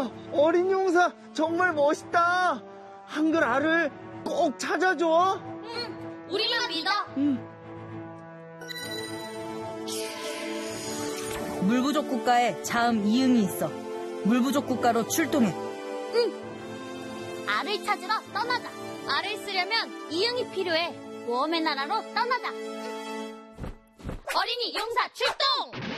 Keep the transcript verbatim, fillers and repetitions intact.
와, 어린 용사 정말 멋있다. 한글 알을 꼭 찾아줘. 응, 우리만 믿어. 응. 물부족 국가에 자음 이응이 있어. 물부족 국가로 출동해. 응. 알을 찾으러 떠나자. 알을 쓰려면 이응이 필요해. 모험의 나라로 떠나자. 어린이 용사 출동!